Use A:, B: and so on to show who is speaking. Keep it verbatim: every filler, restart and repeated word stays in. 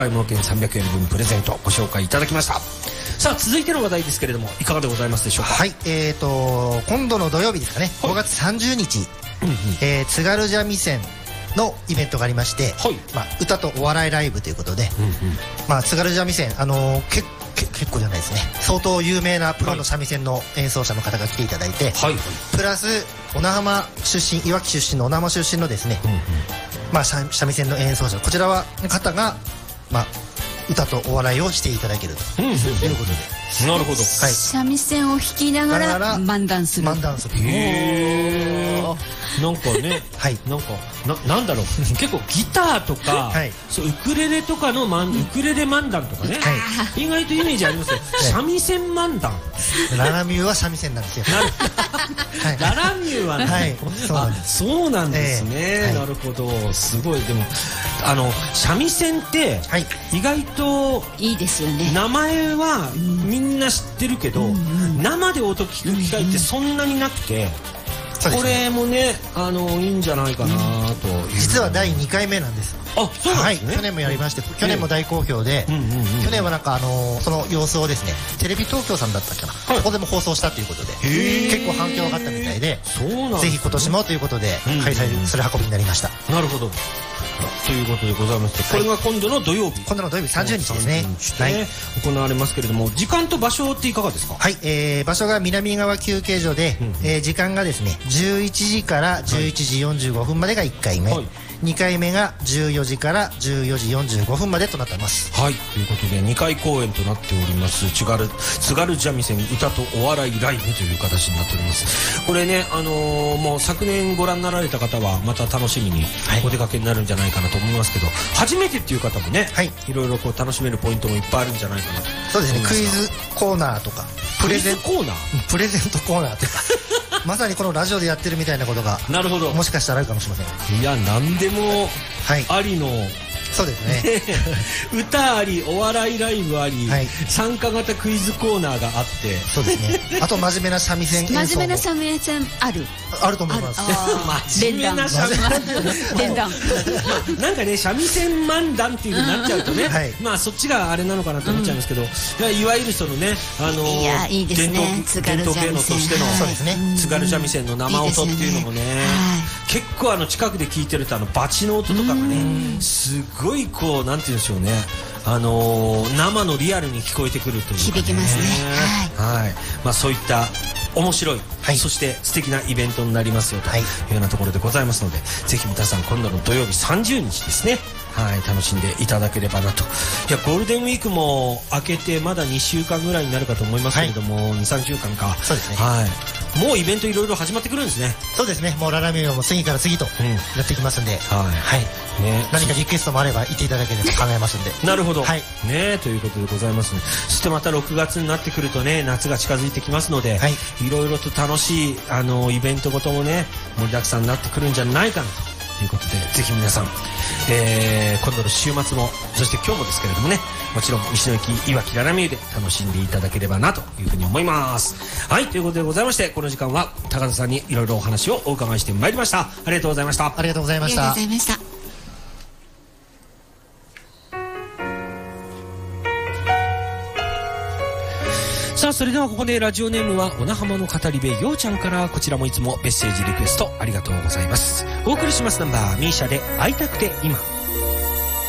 A: 買い物券さんびゃくえんぶんプレゼントご紹介いただきました。さあ続いての話題ですけれどもいかがでございますでしょうか。
B: はい、えーと今度の土曜日ですかね、ごがつさんじゅうにち、うんうん、えー、津軽三味線のイベントがありまして、はい、まあ、歌とお笑いライブということで、うんうん、まあ、津軽三味線、あのー、けけ結構じゃないですね、相当有名なプロの三味線の演奏者の方が来ていただいて、はい、プラス小名浜出身、いわき出身の小名浜出身のですね、うんうん、まあ、三味線の演奏者、こちらは方が、まあ、歌とお笑いをしていただけるということで、
A: なるほど、はい、
C: 三味線を弾きながら漫談する
B: 漫談する
A: へーなんかね、はい、なんか な, なんだろう結構ギターとか、はい、そうウクレレとかのマンウクレレ漫談とかね、はい、意外とイメージありますよ、三味線漫談。
B: ララミューは三味線なんですよ。
A: はい、ララミューはね、はい、そうなんです。そうなんですね、えーはい、なるほど、すごい。でもあの三味線って意外と
C: いいですよね。
A: 名前はみんな知ってるけど、うん、生で音聞く機会ってそんなになくて、うんうん、これもね、あのいいんじゃないかなと、うん、
B: 実はだいにかいめなんです。
A: あ、そうなんですね。
B: はい、去年もやりまして、去年も大好評で、去年はなんかあのー、その様子をですね、テレビ東京さんだったっけな、はい、そこでも放送したということで、結構反響があったみたいで、そうなんです、ね、ぜひ今年もということで開催する運びになりました。
A: うんうん、なるほど。ということでございまして、これが今度の土曜日、
B: 今度の土曜日さんじゅうにちですね、
A: はい、行われますけれども、時間と場所っていかがですか。
B: はい、えー、場所が南側休憩所で、うんうん、えー、時間がですねじゅういちじからじゅういちじよんじゅうごふんまでがいっかいめ、はい、にかいめがじゅうよじからじゅうよじよんじゅうごふんまでとなっております。
A: はい、ということでにかい公演となっております津軽津軽三味線歌とお笑いライブという形になっております。これね、あのー、もう昨年ご覧になられた方はまた楽しみにお出かけになるんじゃないかなと思いますけど、はい、初めてっていう方もね、はい、いろいろこう楽しめるポイントもいっぱいあるんじゃないかなと。
B: そうですね、クイズコーナーとか
A: プレゼンコーナー
B: プレゼントコーナーとかまさにこのラジオでやってるみたいなことがなるほどもしかしたらあるかもしれません。
A: いや、何でもありの、はい、
B: そうですね
A: 歌あり、お笑いライブあり、はい、参加型クイズコーナーがあって、
B: そうですね。あと真面目な三味線演奏も
C: 真面目な三味線ある
B: あると思います。
A: 真面目な三味
C: 線連弾
A: なんかね、三味線漫談っていう風になっちゃうとね、はい、まあそっちがあれなのかなと思っちゃうんですけど、うん、いわゆるそのね、あのー、
C: いやいいですね、
A: 伝統伝統芸能としての、
B: そうですね、
A: 津軽三味線の生音っていうのもね、いいですね、はい、結構あの近くで聞いてるとあのバチの音とかがね、すごいこうなんて言うんでしょうね、あのー、生のリアルに聞こえてくるというか、ね、
C: 響きますね。
A: はい、はい、まあそういった面白い、はい、そして素敵なイベントになりますよというようなところでございますので、ぜひ皆さん今度の土曜日さんじゅうにちですね、はい、楽しんでいただければなと。いや、ゴールデンウィークも明けてまだにしゅうかんぐらいになるかと思いますけれども、はい、にさんしゅうかんか。
B: そうですね、
A: はい、もうイベントいろいろ始まってくるんですね。
B: そうですね、もうララミューも次から次とやってきますんで、うん、はい、はいね、何かリクエストもあれば言っていただければ考えますんで
A: なるほど、
B: はい、
A: ね、ということでございます、ね、そしてまたろくがつになってくるとね、夏が近づいてきますので、はい、いろいろと楽しいあのイベントごともね盛りだくさんになってくるんじゃないかなということで、ぜひ皆さん、えー、今度の週末も、そして今日もですけれどもね、もちろん西の駅いわきララミューで楽しんでいただければなというふうに思います。はい、ということでございまして、この時間は高田さんにいろいろお話をお伺いしてまいりました。ありがとうございました。
B: ありがとうございました。
C: ありがとうございました。
A: さあ、それではここでラジオネームは小名浜の語り部ようちゃんから、こちらもいつもメッセージリクエストありがとうございます。お送りしますナンバーミーシャで会いたくて今。